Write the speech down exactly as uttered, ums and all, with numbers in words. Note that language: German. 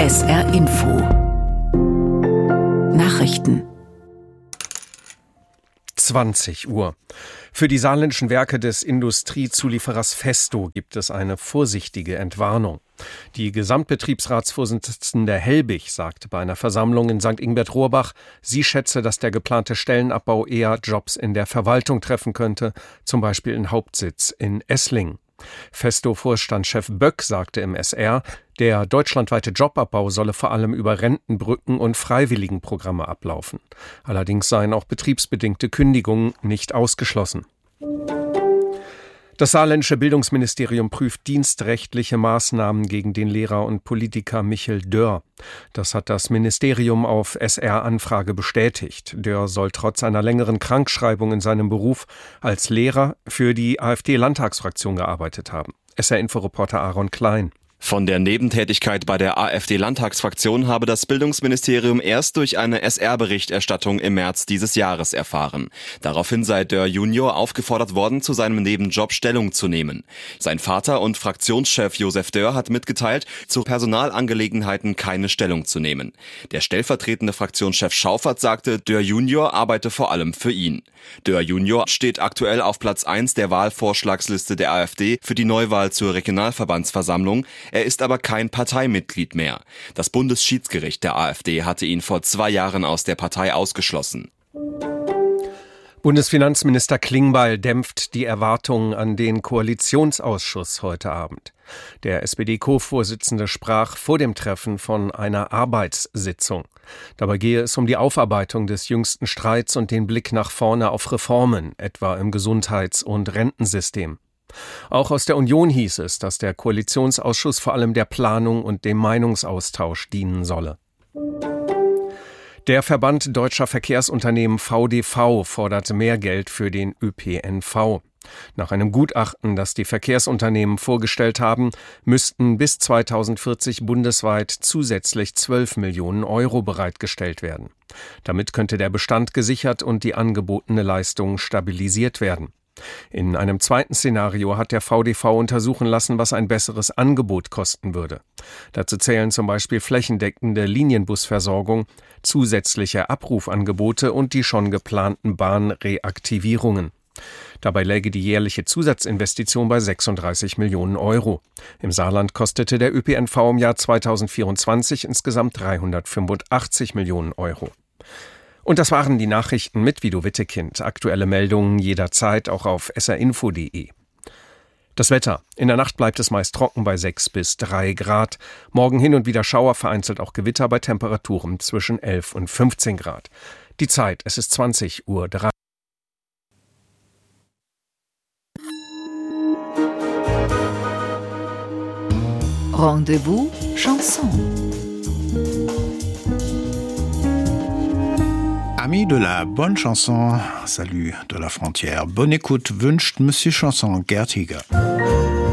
S R Info Nachrichten zwanzig Uhr. Für die saarländischen Werke des Industriezulieferers Festo gibt es eine vorsichtige Entwarnung. Die Gesamtbetriebsratsvorsitzende Helbig sagte bei einer Versammlung in Sankt Ingbert-Rohrbach, sie schätze, dass der geplante Stellenabbau eher Jobs in der Verwaltung treffen könnte, zum Beispiel in Hauptsitz in Esslingen. Festo-Vorstandschef Böck sagte im S R, der deutschlandweite Jobabbau solle vor allem über Rentenbrücken und Freiwilligenprogramme ablaufen. Allerdings seien auch betriebsbedingte Kündigungen nicht ausgeschlossen. Das saarländische Bildungsministerium prüft dienstrechtliche Maßnahmen gegen den Lehrer und Politiker Michel Dörr. Das hat das Ministerium auf S R-Anfrage bestätigt. Dörr soll trotz einer längeren Krankschreibung in seinem Beruf als Lehrer für die AfD-Landtagsfraktion gearbeitet haben. S R-Inforeporter Aaron Klein. Von der Nebentätigkeit bei der AfD-Landtagsfraktion habe das Bildungsministerium erst durch eine S R-Berichterstattung im März dieses Jahres erfahren. Daraufhin sei Dörr Junior aufgefordert worden, zu seinem Nebenjob Stellung zu nehmen. Sein Vater und Fraktionschef Josef Dörr hat mitgeteilt, zu Personalangelegenheiten keine Stellung zu nehmen. Der stellvertretende Fraktionschef Schaufert sagte, Dörr Junior arbeite vor allem für ihn. Dörr Junior steht aktuell auf Platz eins der Wahlvorschlagsliste der AfD für die Neuwahl zur Regionalverbandsversammlung. Er ist aber kein Parteimitglied mehr. Das Bundesschiedsgericht der AfD hatte ihn vor zwei Jahren aus der Partei ausgeschlossen. Bundesfinanzminister Klingbeil dämpft die Erwartungen an den Koalitionsausschuss heute Abend. Der S P D-Co-Vorsitzende sprach vor dem Treffen von einer Arbeitssitzung. Dabei gehe es um die Aufarbeitung des jüngsten Streits und den Blick nach vorne auf Reformen, etwa im Gesundheits- und Rentensystem. Auch aus der Union hieß es, dass der Koalitionsausschuss vor allem der Planung und dem Meinungsaustausch dienen solle. Der Verband Deutscher Verkehrsunternehmen V D V fordert mehr Geld für den Ö P N V. Nach einem Gutachten, das die Verkehrsunternehmen vorgestellt haben, müssten bis zweitausendvierzig bundesweit zusätzlich zwölf Millionen Euro bereitgestellt werden. Damit könnte der Bestand gesichert und die angebotene Leistung stabilisiert werden. In einem zweiten Szenario hat der V D V untersuchen lassen, was ein besseres Angebot kosten würde. Dazu zählen zum Beispiel flächendeckende Linienbusversorgung, zusätzliche Abrufangebote und die schon geplanten Bahnreaktivierungen. Dabei läge die jährliche Zusatzinvestition bei sechsunddreißig Millionen Euro. Im Saarland kostete der Ö P N V im Jahr zweitausendvierundzwanzig insgesamt dreihundertfünfundachtzig Millionen Euro. Und das waren die Nachrichten mit Vido Wittekind. Aktuelle Meldungen jederzeit auch auf s r info punkt d e. Das Wetter. In der Nacht bleibt es meist trocken bei sechs bis drei Grad. Morgen hin und wieder Schauer, vereinzelt auch Gewitter bei Temperaturen zwischen elf und fünfzehn Grad. Die Zeit, es ist zwanzig Uhr drei. Rendez-vous Chanson. Amis de la bonne chanson, salut de la frontière. Bonne écoute wünscht Monsieur Chanson Gerd Hieger.